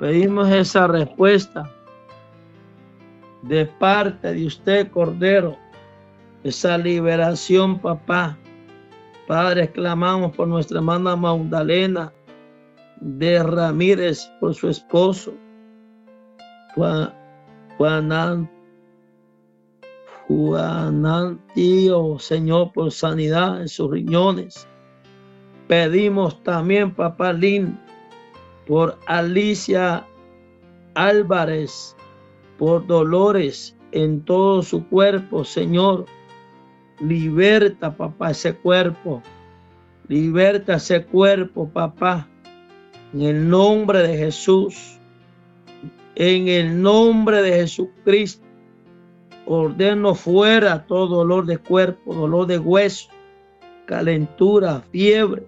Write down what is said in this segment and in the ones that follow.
Pedimos esa respuesta de parte de usted, Cordero, esa liberación, papá. Padre, clamamos por nuestra hermana Magdalena de Ramírez, por su esposo, Juan Tío, Señor, por sanidad en sus riñones. Pedimos también, papá Lin, por Alicia Álvarez, por dolores en todo su cuerpo, Señor. Liberta, papá, ese cuerpo. Liberta ese cuerpo, papá. En el nombre de Jesús. En el nombre de Jesucristo. Ordeno fuera todo dolor de cuerpo, dolor de hueso, calentura, fiebre.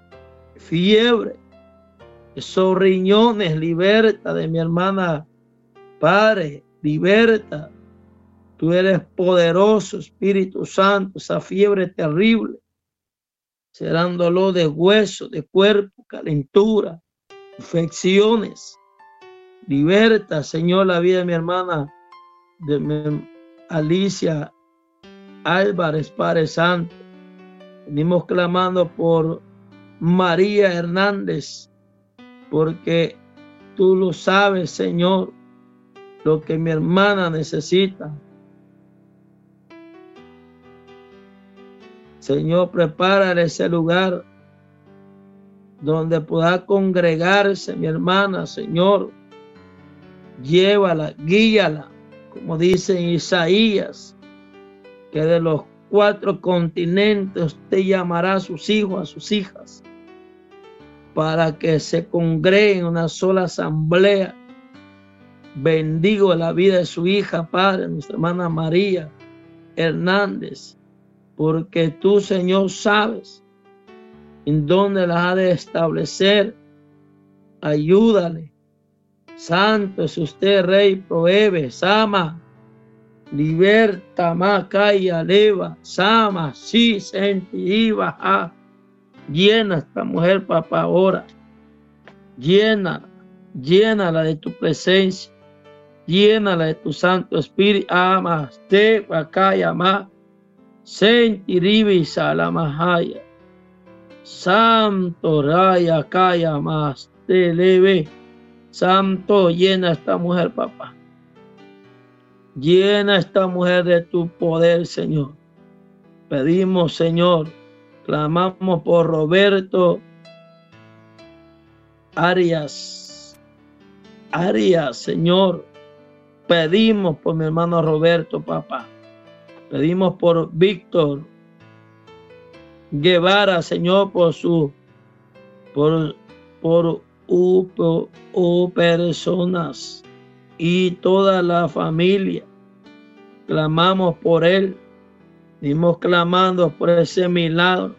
Esos riñones, liberta de mi hermana. Padre, liberta. Tú eres poderoso, Espíritu Santo. Esa fiebre terrible será un dolor de hueso, de cuerpo, calentura, infecciones. Liberta, Señor, la vida de mi hermana, Alicia Álvarez, Padre Santo. Venimos clamando por María Hernández, porque tú lo sabes, Señor, lo que mi hermana necesita. Señor, prepárale ese lugar donde pueda congregarse mi hermana, Señor. Llévala, guíala, como dice en Isaías, que de los 4 continentes usted llamará a sus hijos, a sus hijas, para que se congreguen en una sola asamblea. Bendigo la vida de su hija, Padre, nuestra hermana María Hernández, porque tú, Señor, sabes en dónde las ha de establecer. Ayúdale. Santo es usted, Rey, provee, sama, liberta, macaya, leva, sama, sí, senti, baja. Llena esta mujer, papá, ahora. Llénala de tu presencia. Llénala de tu Santo Espíritu. Amas, te, macaya, ma. Senti, ribi, salamahaya. Santo, raya, calla, más, te leve. Santo, llena a esta mujer, papá. Llena a esta mujer de tu poder, Señor. Pedimos, Señor, clamamos por Roberto Arias, Señor. Pedimos por mi hermano Roberto, papá. Pedimos por Víctor Guevara, Señor, por personas y toda la familia. Clamamos por él. Estamos clamando por ese milagro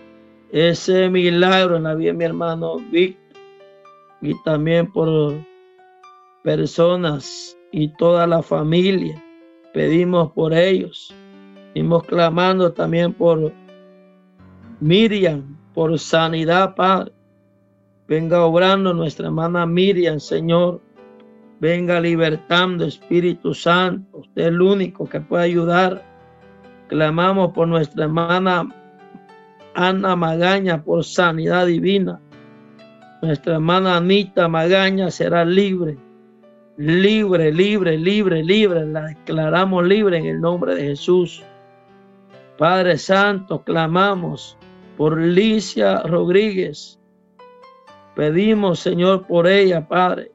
en la vida de mi hermano Víctor, y también por personas y toda la familia. Pedimos por ellos. Estamos clamando también por Miriam, por sanidad, Padre. Venga obrando nuestra hermana Miriam, Señor. Venga libertando, Espíritu Santo. Usted es el único que puede ayudar. Clamamos por nuestra hermana Ana Magaña, por sanidad divina. Nuestra hermana Anita Magaña será libre. Libre. La declaramos libre en el nombre de Jesús. Padre Santo, clamamos por Licia Rodríguez. Pedimos, Señor, por ella, Padre,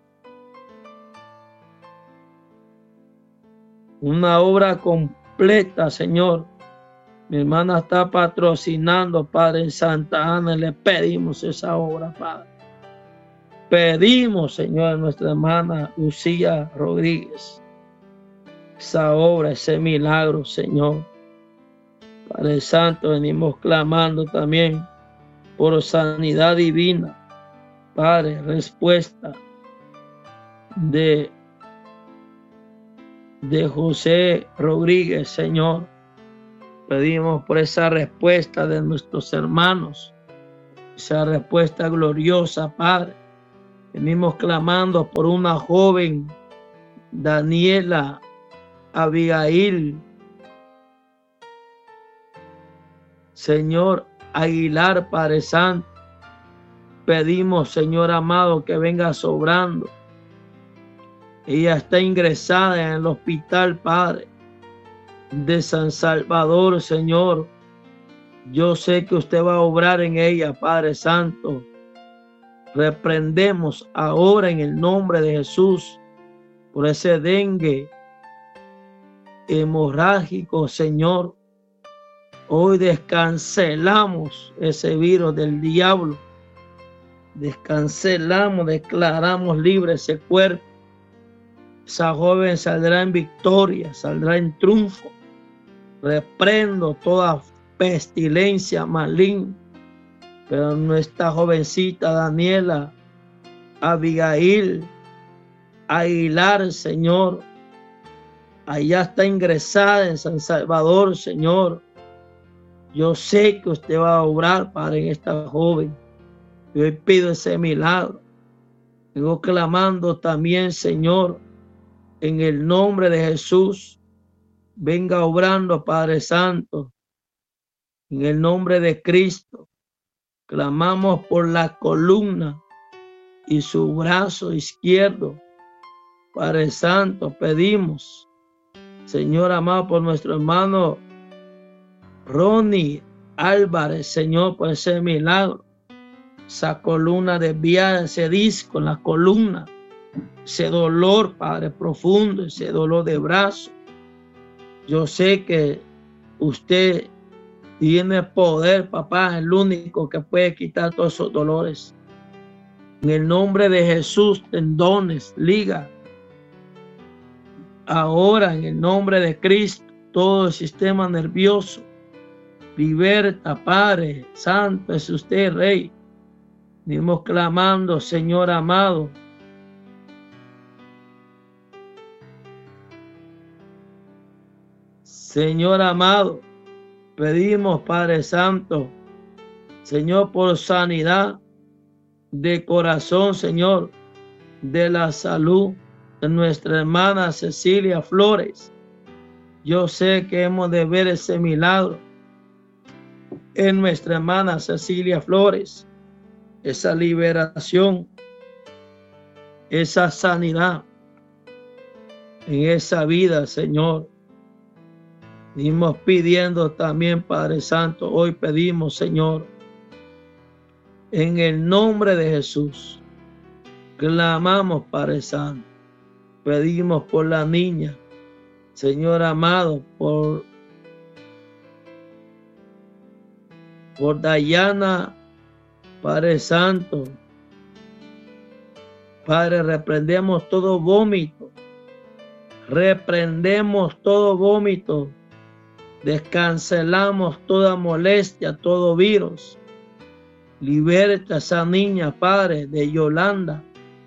una obra completa, Señor. Mi hermana está patrocinando, Padre, en Santa Ana. Le pedimos esa obra, Padre. Pedimos, Señor, a nuestra hermana Lucía Rodríguez, esa obra, ese milagro, Señor. Padre Santo, venimos clamando también por sanidad divina. Padre, respuesta de José Rodríguez, Señor. Pedimos por esa respuesta de nuestros hermanos, esa respuesta gloriosa, Padre. Venimos clamando por una joven, Daniela Abigail, Señor Aguilar, Padre Santo. Pedimos, Señor amado, que venga sobrando. Ella está ingresada en el hospital, Padre, de San Salvador, Señor. Yo sé que usted va a obrar en ella, Padre Santo. Reprendemos ahora en el nombre de Jesús por ese dengue hemorrágico, Señor. Hoy descancelamos ese virus del diablo. Descancelamos, declaramos libre ese cuerpo. Esa joven saldrá en victoria, saldrá en triunfo. Reprendo toda pestilencia maligna. Pero nuestra jovencita Daniela Abigail Aguilar, Señor, allá está ingresada en San Salvador, Señor. Yo sé que usted va a obrar, Padre, en esta joven. Yo hoy pido ese milagro. Vengo clamando también, Señor, en el nombre de Jesús. Venga obrando, Padre Santo, en el nombre de Cristo. Clamamos por la columna y su brazo izquierdo. Padre Santo, pedimos, Señor amado, por nuestro hermano Ronnie Álvarez, Señor, por ese milagro. Esa columna desviada, ese disco en la columna, ese dolor, Padre, profundo, ese dolor de brazo. Yo sé que usted tiene poder, papá, el único que puede quitar todos esos dolores. En el nombre de Jesús, tendones, liga. Ahora, en el nombre de Cristo, todo el sistema nervioso, liberta, Padre Santo, es usted, Rey. Venimos clamando, Señor amado. Señor amado, pedimos, Padre Santo, Señor, por sanidad de corazón, Señor, de la salud de nuestra hermana Cecilia Flores. Yo sé que hemos de ver ese milagro en nuestra hermana Cecilia Flores, esa liberación, esa sanidad en esa vida, Señor. Venimos pidiendo también, Padre Santo, hoy pedimos, Señor, en el nombre de Jesús, clamamos, Padre Santo, pedimos por la niña, Señor amado, por Dayana, Padre Santo. Padre, reprendemos todo vómito, descancelamos toda molestia, todo virus. Liberta a esa niña, Padre, de Yolanda,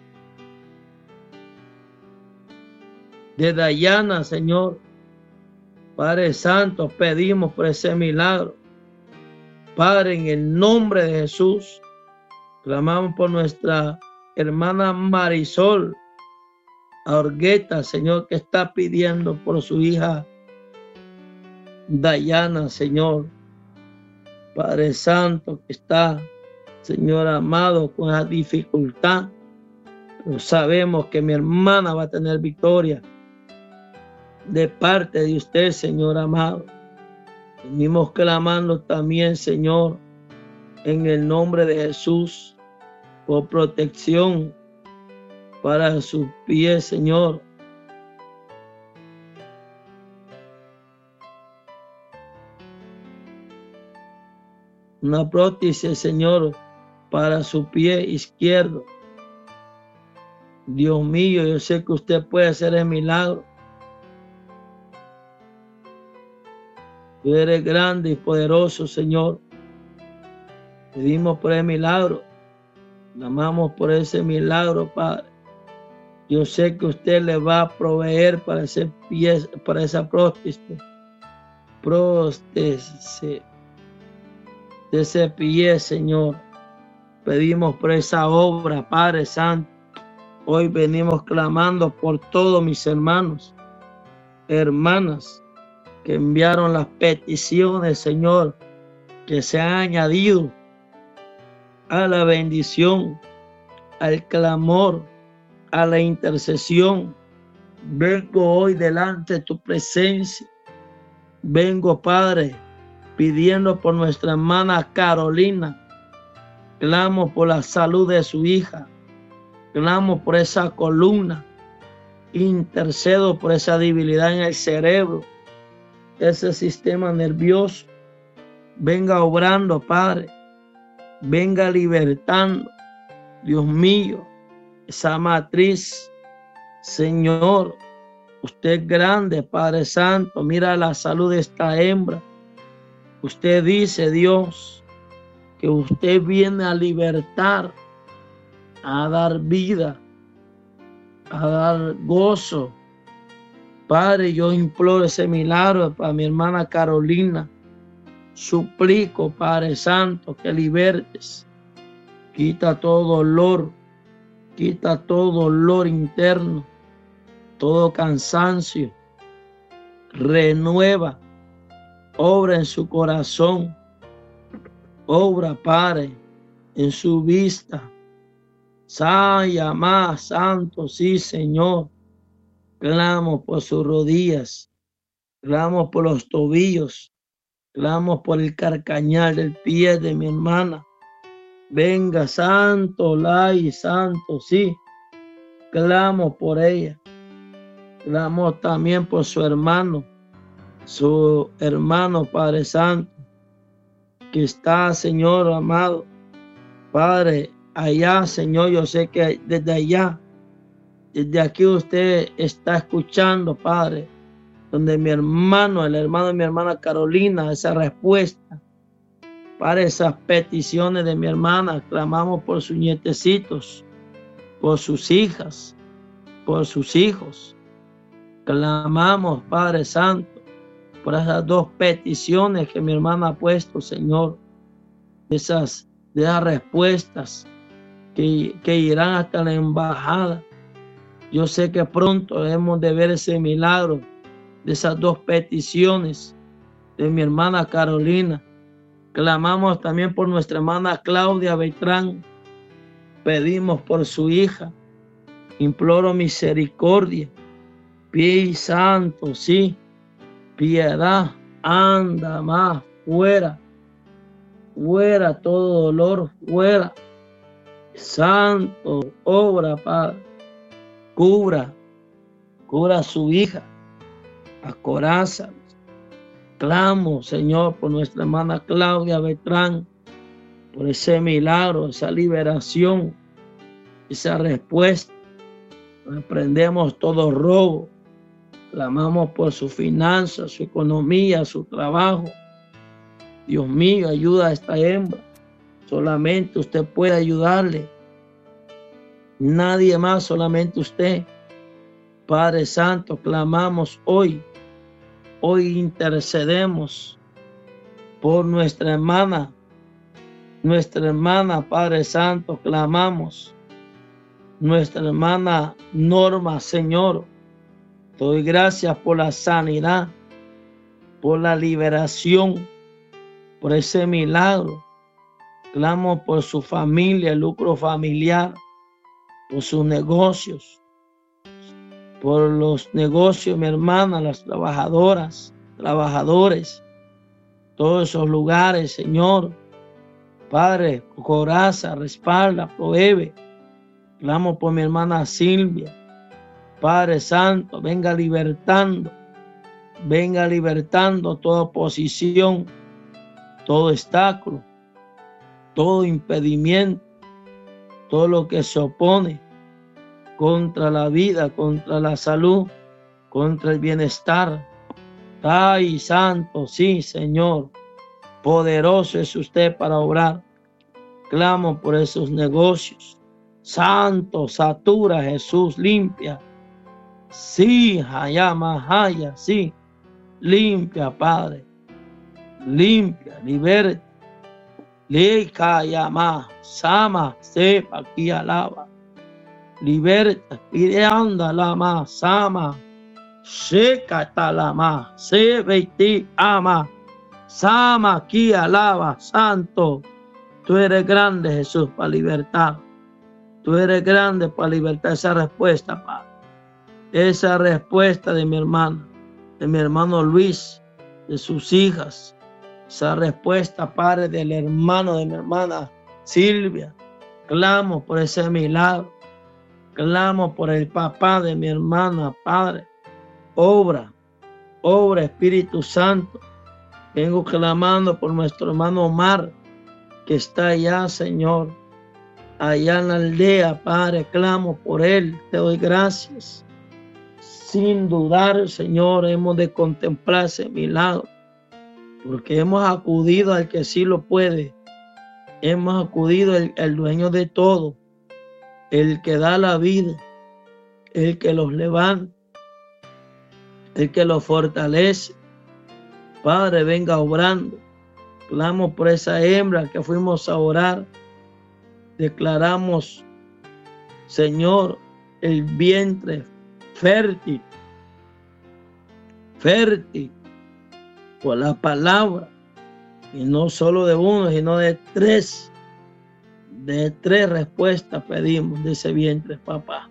de Dayana, Señor. Padre Santo, pedimos por ese milagro. Padre, en el nombre de Jesús, clamamos por nuestra hermana Marisol Argueta, Señor, que está pidiendo por su hija Dayana, Señor. Padre Santo, que está, Señor amado, con esa dificultad. Pero sabemos que mi hermana va a tener victoria de parte de usted, Señor amado. Venimos clamando también, Señor, en el nombre de Jesús, por protección para sus pies, Señor. Una prótesis, Señor, para su pie izquierdo. Dios mío, yo sé que usted puede hacer el milagro. Tú eres grande y poderoso, Señor. Pedimos por el milagro. Clamamos por ese milagro, Padre. Yo sé que usted le va a proveer para ese pie, para esa prótesis. De ese pie, Señor. Pedimos por esa obra, Padre Santo. Hoy venimos clamando por todos mis hermanos, hermanas, que enviaron las peticiones, Señor, que se han añadido a la bendición, al clamor, a la intercesión. Vengo hoy delante de tu presencia. Vengo, Padre, pidiendo por nuestra hermana Carolina. Clamo por la salud de su hija. Clamo por esa columna. Intercedo por esa debilidad en el cerebro, ese sistema nervioso. Venga obrando, Padre. Venga libertando, Dios mío, esa matriz. Señor, usted es grande, Padre Santo. Mira la salud de esta hembra. Usted dice, Dios, que usted viene a libertar, a dar vida, a dar gozo. Padre, yo imploro ese milagro para mi hermana Carolina. Suplico, Padre Santo, que libertes. Quita todo dolor, quita todo dolor interno, todo cansancio. Renueva, obra en su corazón, obra, Padre, en su vista. Saya más santo, sí, Señor. Clamo por sus rodillas, clamo por los tobillos, clamo por el carcañal del pie de mi hermana. Venga, santo, Lai, santo, sí. Clamo por ella. Clamo también por su hermano, Padre Santo, que está, Señor amado. Padre, allá, Señor, yo sé que desde allá, desde aquí usted está escuchando, Padre, donde mi hermano, el hermano de mi hermana Carolina, esa respuesta para esas peticiones de mi hermana. Clamamos por sus nietecitos, por sus hijas, por sus hijos. Clamamos, Padre Santo, por esas dos peticiones que mi hermana ha puesto, Señor. De esas respuestas que irán hasta la embajada. Yo sé que pronto hemos de ver ese milagro de esas dos peticiones de mi hermana Carolina. Clamamos también por nuestra hermana Claudia Beltrán. Pedimos por su hija. Imploro misericordia. Pie santo, sí. Piedad. Anda más. Fuera. Fuera todo dolor. Fuera. Santo. Obra, Padre. Cubra a su hija. Acorázalos. Clamo, Señor, por nuestra hermana Claudia Beltrán, por ese milagro, esa liberación, esa respuesta. Reprendemos todo robo. Clamamos por su finanza, su economía, su trabajo. Dios mío, ayuda a esta hembra. Solamente usted puede ayudarle. Nadie más, solamente usted. Padre Santo, clamamos hoy. Hoy intercedemos por nuestra hermana, Padre Santo, clamamos. Nuestra hermana Norma, Señor, te doy gracias por la sanidad, por la liberación, por ese milagro. Clamo por su familia, el lucro familiar, por sus negocios, por los negocios, mi hermana, las trabajadoras, trabajadores, todos esos lugares, Señor. Padre, coraza, respalda, provee. Clamo por mi hermana Silvia. Padre Santo, venga libertando toda oposición, todo obstáculo, todo impedimento, todo lo que se opone contra la vida, contra la salud, contra el bienestar. Ay, santo, sí, Señor, poderoso es usted para obrar. Clamo por esos negocios. Santo, satura, Jesús, limpia. Sí, Hayama, Haya, sí, limpia, Padre. Limpia, liberta. Lika, Yama, Sama, sepa, aquí alaba. liberta, anda la más, sama, seca la más, se veiti ama, sama, aquí alaba, santo. Tú eres grande, Jesús, para libertar. Tú eres grande para libertar. Esa respuesta, Padre. Esa respuesta de mi hermano Luis, de sus hijas. Esa respuesta, Padre, del hermano de mi hermana Silvia. Clamo por ese milagro. Clamo por el papá de mi hermana, Padre. Obra, Espíritu Santo. Vengo clamando por nuestro hermano Omar, que está allá, Señor, allá en la aldea, Padre. Clamo por él. Te doy gracias. Sin dudar, Señor, hemos de contemplar ese milagro, porque hemos acudido al que sí lo puede. Hemos acudido al dueño de todo, el que da la vida, el que los levanta, el que los fortalece. Padre, venga obrando. Clamo por esa hembra que fuimos a orar. Declaramos, Señor, el vientre fértil, por la palabra, y no solo de uno, sino de tres. De tres respuestas pedimos de ese vientre, papá.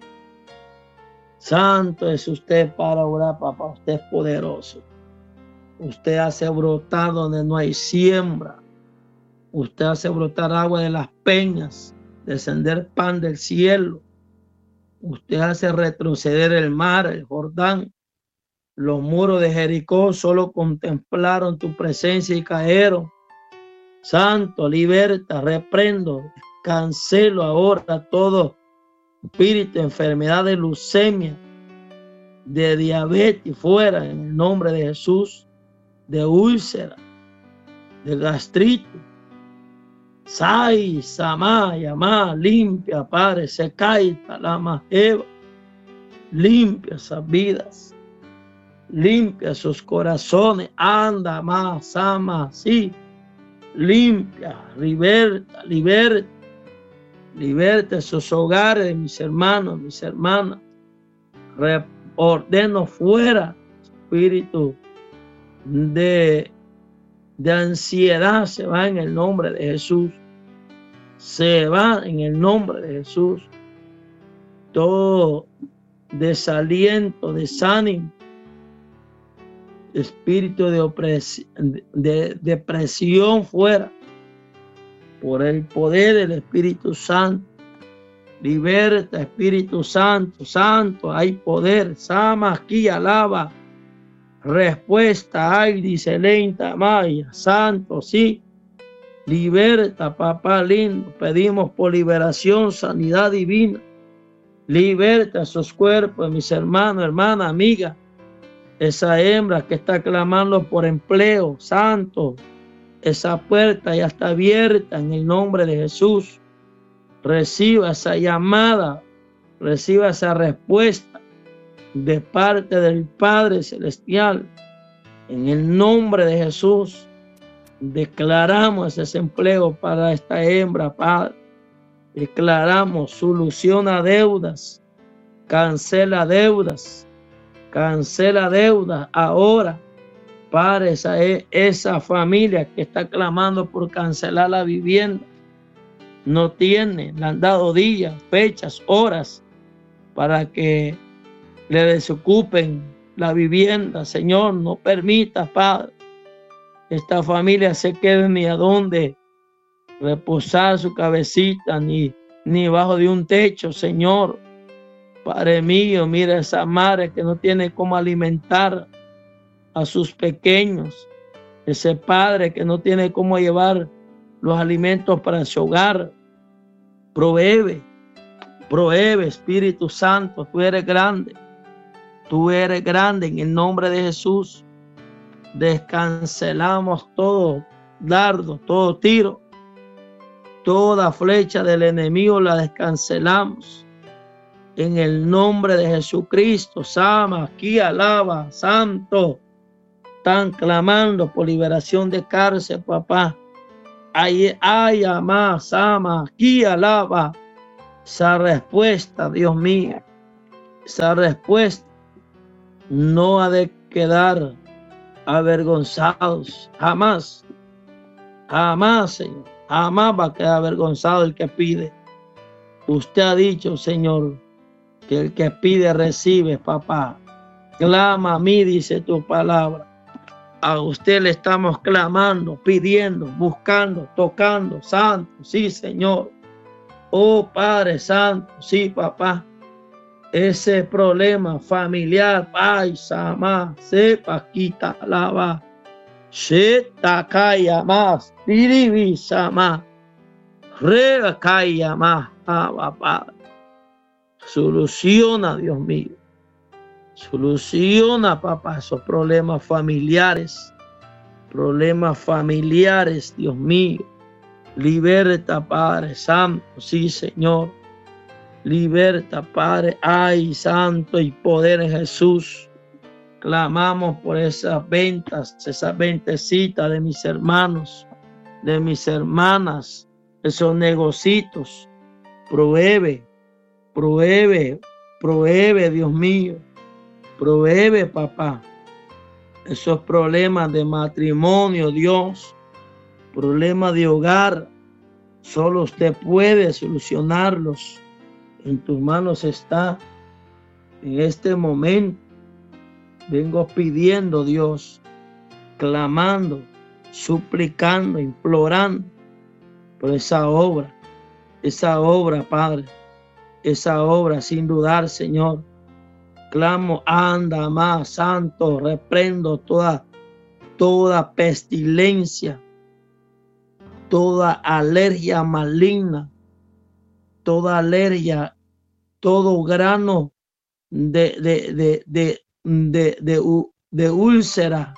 Santo es usted para orar, papá. Usted es poderoso. Usted hace brotar donde no hay siembra. Usted hace brotar agua de las peñas, descender pan del cielo. Usted hace retroceder el mar, el Jordán. Los muros de Jericó solo contemplaron tu presencia y cayeron. Santo, liberta, reprendo, cancelo ahora todo espíritu, enfermedad de leucemia, de diabetes, fuera en el nombre de Jesús, de úlcera, de gastritis. Sai, Samá, Yamá, limpia, Padre, se cae, Talama, Eva, limpia esas vidas, limpia sus corazones, anda más, Sama, sí, limpia, liberta, liberta esos hogares de mis hermanos, mis hermanas. Ordeno fuera espíritu de ansiedad, se va en el nombre de Jesús. Se va en el nombre de Jesús. Todo desaliento, desánimo, espíritu de depresión fuera, por el poder del Espíritu Santo. Liberta, Espíritu Santo, Santo, hay poder. Sama, aquí, alaba. Respuesta hay, dice lenta Maya. Santo, sí. Liberta, papá lindo. Pedimos por liberación, sanidad divina. Liberta esos cuerpos, mis hermanos, hermanas, amigas. Esa hembra que está clamando por empleo, santo. Esa puerta ya está abierta en el nombre de Jesús. Reciba esa llamada, reciba esa respuesta de parte del Padre Celestial. En el nombre de Jesús, declaramos ese empleo para esta hembra, Padre. Declaramos soluciona deudas, cancela deudas ahora. Padre, esa familia que está clamando por cancelar la vivienda, no tiene, le han dado días, fechas, horas para que le desocupen la vivienda. Señor, no permita, Padre, esta familia se quede ni a dónde reposar su cabecita, ni bajo de un techo, Señor. Padre mío, mira esa madre que no tiene cómo alimentar a sus pequeños, ese padre que no tiene cómo llevar los alimentos para su hogar. Provee, Espíritu Santo, tú eres grande en el nombre de Jesús. Descancelamos todo dardo, todo tiro, toda flecha del enemigo la descancelamos en el nombre de Jesucristo. Sama, aquí alaba, santo. Están clamando por liberación de cárcel, papá. Ay, ama, sama, aquí alaba. esa respuesta, Dios mío, esa respuesta no ha de quedar avergonzados. Jamás, jamás, Señor. Jamás va a quedar avergonzado el que pide. Usted ha dicho, Señor, que el que pide recibe, papá. Clama a mí, dice tu palabra. A usted le estamos clamando, pidiendo, buscando, tocando. Santo, sí, Señor. Oh, Padre Santo, sí, papá. Ese problema familiar, ay, sama, sepa, quita, lava, se takaya más, diribi, sama, rebakaya más, Padre. Soluciona, Dios mío. Soluciona, papá, esos problemas familiares. Problemas familiares, Dios mío. Liberta, Padre Santo, sí, Señor. Liberta, Padre, ay, santo y poder en Jesús. Clamamos por esas ventas, esas ventecitas de mis hermanos, de mis hermanas, esos negocios. Provee, Dios mío. Provee, papá. Esos problemas de matrimonio, Dios. Problemas de hogar. Solo usted puede solucionarlos. En tus manos está. En este momento vengo pidiendo, Dios, clamando, suplicando, implorando por esa obra, Padre, esa obra sin dudar, Señor. Clamo, anda más, santo, reprendo toda pestilencia, toda alergia maligna, toda alergia, todo grano de úlcera,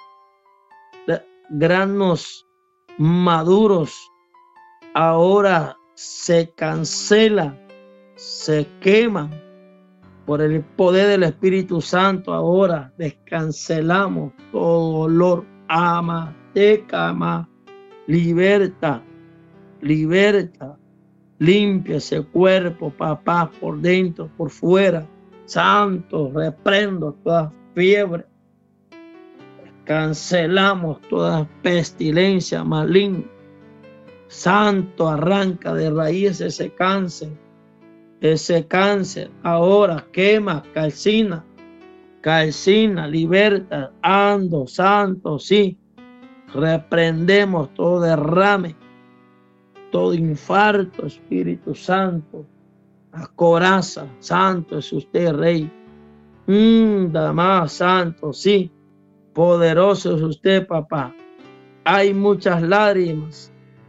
granos maduros, ahora se cancela, se queman por el poder del Espíritu Santo. Ahora descancelamos todo dolor. Ama, tecama, liberta, limpia ese cuerpo, papá, por dentro, por fuera. Santo, reprendo toda fiebre. Cancelamos toda pestilencia maligna. Santo, arranca de raíz ese cáncer. Ese cáncer ahora quema, calcina, liberta, ando, santo, sí. Reprendemos todo derrame, todo infarto, Espíritu Santo. La coraza, santo es usted, Rey. Más santo, sí. Poderoso es usted, papá. Hay muchas lágrimas.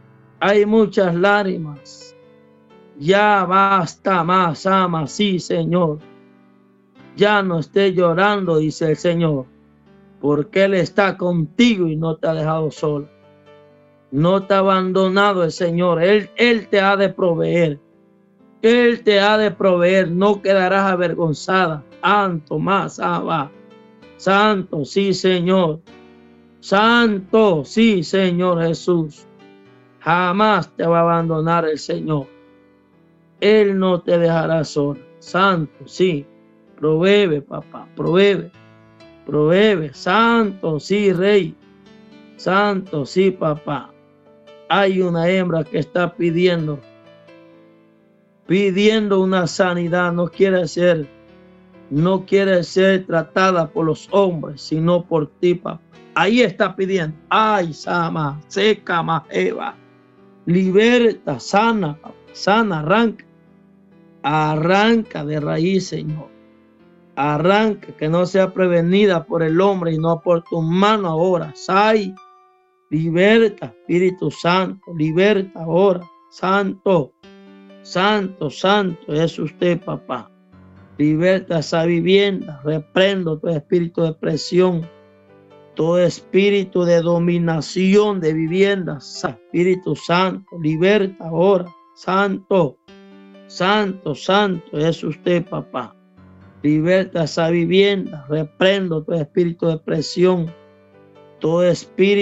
Ya basta más, ama, sí, Señor. Ya no esté llorando, dice el Señor, porque Él está contigo y no te ha dejado solo. No te ha abandonado el Señor. Él te ha de proveer. Él te ha de proveer. No quedarás avergonzada. Santo, más, ama. Santo, sí, Señor. Santo, sí, Señor Jesús. Jamás te va a abandonar el Señor. Él no te dejará solo. Santo, sí. Provee, papá. Provee. Santo, sí, Rey. Santo, sí, papá. Hay una hembra que está pidiendo una sanidad. No quiere ser tratada por los hombres, sino por ti, papá. Ahí está pidiendo. Ay, sama, seca, majeva. Liberta, sana, papá. Sana, arranca. Arranca de raíz, Señor. Arranca, que no sea prevenida por el hombre y no por tu mano ahora. Sai, liberta, Espíritu Santo, liberta ahora. Santo, santo, santo es usted, papá. Liberta esa vivienda. Reprendo todo espíritu de presión, todo espíritu de dominación de viviendas. Espíritu Santo, liberta ahora. Santo, santo, santo es usted, papá. Liberta esa vivienda. Reprendo todo espíritu de presión, todo espíritu